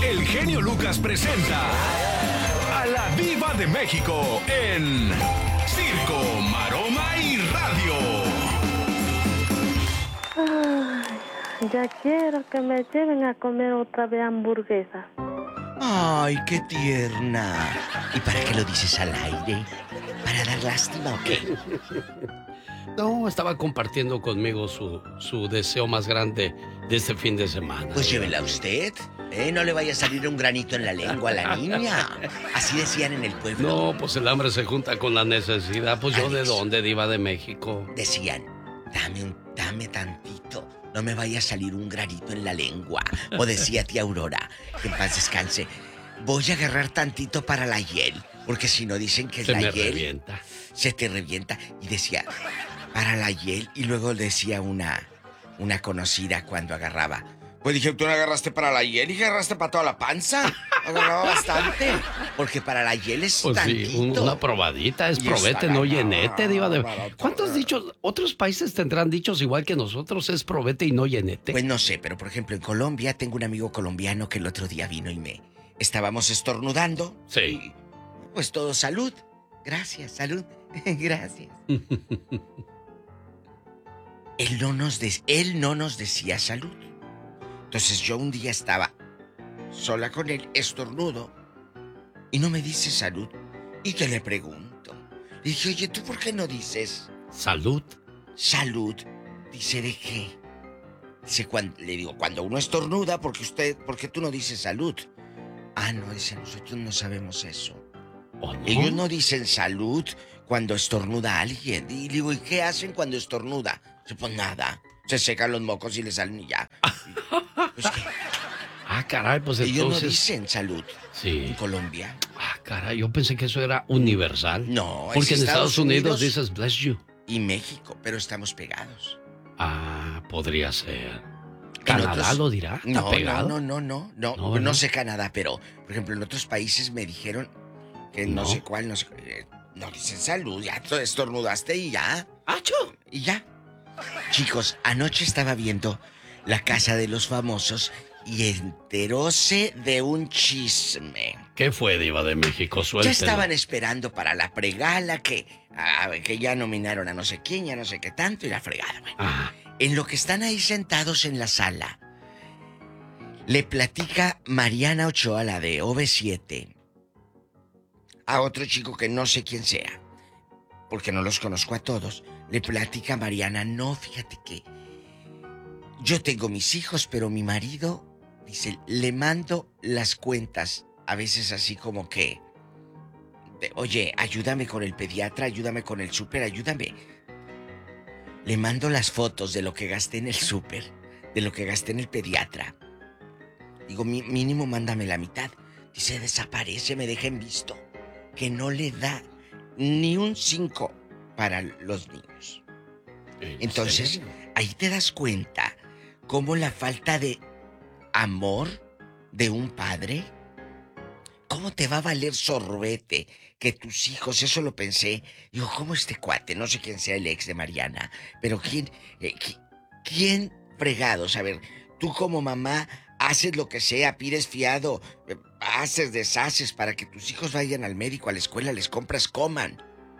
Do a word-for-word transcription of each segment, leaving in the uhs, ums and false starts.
el genio Lucas presenta a la Diva de México en Circo, Maroma y Radio. Ay, ya quiero que me lleven a comer otra vez hamburguesa. Ay, qué tierna. ¿Y para qué lo dices al aire? ¿Para dar lástima o qué? No, estaba compartiendo conmigo su, su deseo más grande de este fin de semana. Pues llévela usted. ¿Eh? No le vaya a salir un granito en la lengua a la niña. Así decían en el pueblo. No, pues el hambre se junta con la necesidad. Pues yo, ¿de dónde, Diva de México? Decían, dame un, dame tantito. No me vaya a salir un granito en la lengua. O decía tía Aurora, que en paz descanse, voy a agarrar tantito para la hiel. Porque si no dicen que es Se la me hiel. revienta. Se te revienta. Y decía, para la hiel. Y luego decía una, una conocida cuando agarraba. Pues dije, tú no agarraste para la hiel y agarraste para toda la panza. Agarraba bastante. Porque para la hiel es Pues tantito. sí, un- una probadita, es Y probete, está no ganado. llenete, Diva de... ¿Cuántos dichos, otros países tendrán dichos igual que nosotros, es probete y no llenete? Pues no sé, pero por ejemplo en Colombia tengo un amigo colombiano que el otro día vino y me... Estábamos estornudando. Sí. Y, pues todo salud. Gracias, salud. Gracias. Él no nos de- él no nos decía salud. Entonces yo un día estaba sola con él, estornudo, y no me dice salud. Y que le pregunto. Le dije, oye, ¿tú por qué no dices Salud. salud? Dice, ¿de qué? Dice, cuando, le digo, cuando uno estornuda, porque usted, ¿por qué tú no dices salud? Ah, no, dice, nosotros no sabemos eso. ¿O no? Ellos no dicen salud cuando estornuda alguien. Y le digo, ¿y qué hacen cuando estornuda? Dice, pues nada, se secan los mocos y le salen y ya. Pues que Ah, caray, pues ellos entonces... no dicen salud Sí. en Colombia. Ah, caray, yo pensé que eso era universal. No, es Porque en Estados Estados Unidos, Unidos dices bless you. y México, pero estamos pegados. Ah, podría ser. En ¿Canadá otros- lo dirá? ¿Está No, pegado? no, no, no, no, no, No, no, ¿verdad? no sé Canadá, pero por ejemplo en otros países me dijeron que no, No. sé cuál, no sé, eh, no dicen salud, ya tú estornudaste y ya, ¡Acho! y ya. Chicos, anoche estaba viendo La Casa de los Famosos y enteróse de un chisme. ¿Qué fue, Diva de México? Suéltelo. Ya estaban esperando para la pregala que, a ver, que ya nominaron a no sé quién, ya no sé qué tanto y la fregada, bueno. Ah, En lo que están ahí sentados en la sala, le platica Mariana Ochoa, la de O V siete, a otro chico que no sé quién sea, porque no los conozco a todos. Le platica a Mariana, no, fíjate que yo tengo mis hijos, pero mi marido, dice, le mando las cuentas, a veces así como que, de, oye, ayúdame con el pediatra, ayúdame con el súper, ayúdame. Le mando las fotos de lo que gasté en el súper, de lo que gasté en el pediatra. Digo, "Mi- mínimo mándame la mitad". Dice, desaparece, me deja en visto. Que no le da ni un cinco para los niños. ¿en Entonces, serio? ahí te das cuenta cómo la falta de amor de un padre, cómo te va a valer sorbete que tus hijos, eso lo pensé. Digo, ¿cómo este cuate? No sé quién sea el ex de Mariana, pero ¿quién, eh, qui- quién fregados? A ver, tú como mamá haces lo que sea, pides fiado, eh, haces, deshaces para que tus hijos vayan al médico, a la escuela, les compras, coman.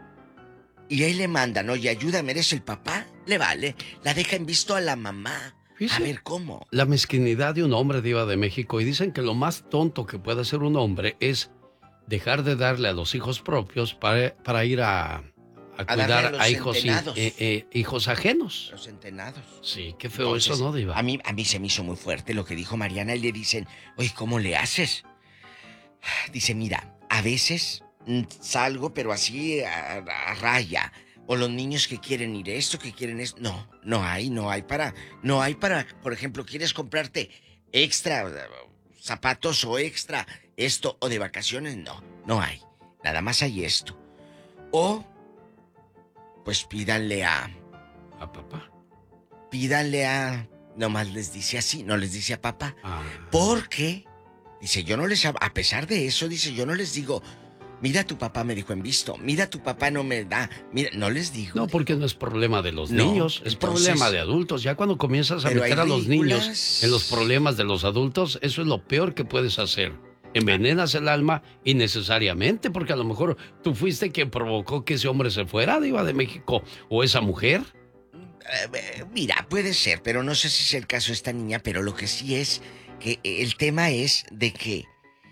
Y ahí le mandan, oye, ayúdame, eres el papá, le vale, la deja en visto a la mamá. A Fíjese, ver, ¿cómo? La mezquinidad de un hombre, Diva de México, y dicen que lo más tonto que puede hacer un hombre es dejar de darle a los hijos propios para, para ir a, a darle cuidar a a, los hijos, in- centenados. eh, eh, hijos ajenos. Los centenados. Sí, qué feo Entonces, eso, ¿no, Diva? A mí, a mí se me hizo muy fuerte lo que dijo Mariana y le dicen, oye, ¿cómo le haces? Dice, mira, a veces mm, salgo, pero así a, a raya. O los niños que quieren ir esto, que quieren esto. No, no hay, no hay para... No hay para, por ejemplo, quieres comprarte extra eh, zapatos o extra esto o de vacaciones. No, no hay. Nada más hay esto. O, pues pídanle a... ¿A papá? Pídanle a... Nomás les dice así, no les dice a papá. Ah. Porque, dice, yo no les... hab- A pesar de eso, dice, yo no les digo, Mira, tu papá me dijo en visto. Mira, tu papá no me da. Mira, no les digo. No, porque no es problema de los No, niños, es entonces- problema de adultos. Ya cuando comienzas a Pero meter hay a los ridículas. niños en los problemas de los adultos, eso es lo peor que puedes hacer. Envenenas el alma innecesariamente, porque a lo mejor tú fuiste quien provocó que ese hombre se fuera, Diva de México, o esa mujer. Eh, Mira, puede ser, pero no sé si es el caso de esta niña, pero lo que sí es que el tema es de que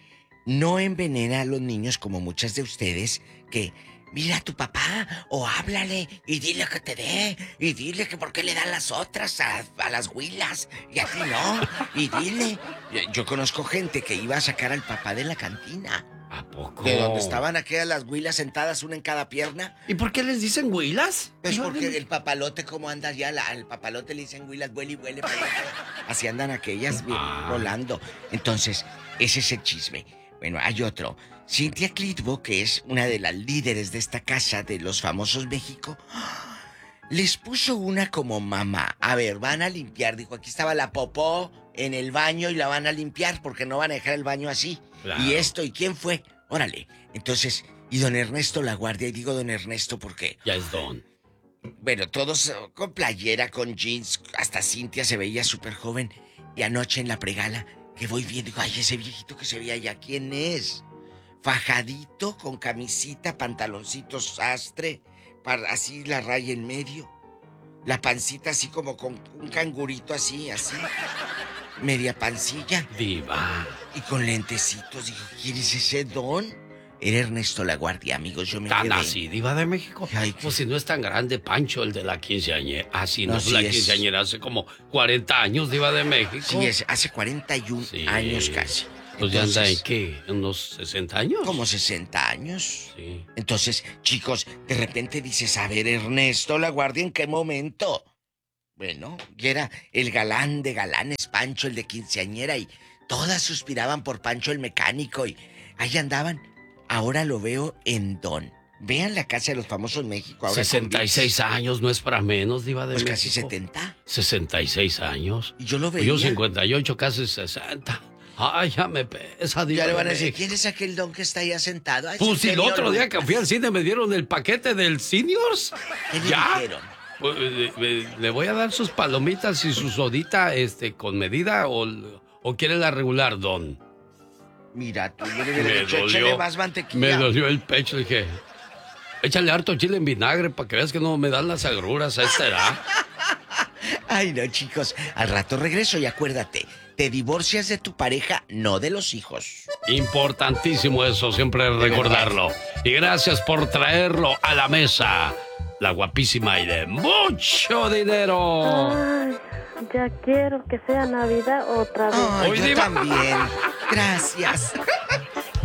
no envenena a los niños como muchas de ustedes que mira a tu papá o háblale y dile que te dé y dile que por qué le dan las otras a, a las huilas y a ti no y dile. Yo, yo conozco gente que iba a sacar al papá de la cantina. ¿A poco? De donde estaban aquellas las huilas sentadas una en cada pierna. ¿Y por qué les dicen huilas? Pues porque el papalote, ¿cómo anda ya? La, al papalote le dicen huilas, vuele y vuele. Para allá. Así andan aquellas bien, Ah. volando. Entonces, ese es el chisme. Bueno, hay otro. Cintia Clitbo, que es una de las líderes de esta casa de los famosos México, les puso una como mamá. A ver, van a limpiar. Dijo, aquí estaba la popó en el baño y la van a limpiar porque no van a dejar el baño así. Claro. Y esto, ¿y quién fue? Órale. Entonces, y don Ernesto La Guardia, y digo don Ernesto porque... Ya es don. Bueno, todos eh, con playera, con jeans, hasta Cintia se veía súper joven. Y anoche en la pregala, que voy viendo, digo, ay, ese viejito que se veía allá, ¿quién es? Fajadito, con camisita, pantaloncitos sastre, para, así la raya en medio. La pancita así como con un cangurito así, así. Media pancilla. Diva. Y con lentecitos. Digo, ¿quién es ese don? Era Ernesto La Guardia, amigos, yo me ¿Tan quedé. así, Diva de México? Ay, pues si no es tan grande, Pancho, el de la quinceañera. Así no, No, es sí la es. quinceañera hace como cuarenta años, Diva de México. Sí, es, hace cuarenta y un Sí. años casi. Pues ya anda en Entonces, qué, ¿en unos sesenta años? como sesenta años. Sí. Entonces, chicos, de repente dices, a ver, Ernesto La Guardia, ¿en qué momento? Bueno, y era el galán de galanes, Pancho, el de quinceañera, y todas suspiraban por Pancho el mecánico, y ahí andaban. Ahora lo veo en Don. Vean la casa de los famosos México. Ahora sesenta y seis con- años, no es para menos, Diva de Pues México. casi setenta. sesenta y seis años. Y yo lo veía. Yo cincuenta y ocho, casi sesenta. Ay, ya me pesa, Diva Ya le de van a decir, México. ¿quién es aquel Don que está ahí sentado? Ay, Pues sí, si el genio otro día que Lucas. fui al cine me dieron el paquete del Seniors. ¿Qué le ¿Ya? dijeron? Pues, eh, eh, le voy a dar sus palomitas y su sodita este, con medida o, o quiere la regular, Don. Mira, tú yo le Me hubiera dicho, échale dolió, más mantequilla. me dolió el pecho. Dije, échale harto chile en vinagre para que veas que no me dan las agruras a esta edad. Ay, no, chicos. Al rato regreso y acuérdate, te divorcias de tu pareja, no de los hijos. Importantísimo eso, siempre recordarlo. Y gracias por traerlo a la mesa. La guapísima y de mucho dinero. Ay, ya quiero que sea Navidad otra vez. Ay, Hoy yo diva. también. Gracias.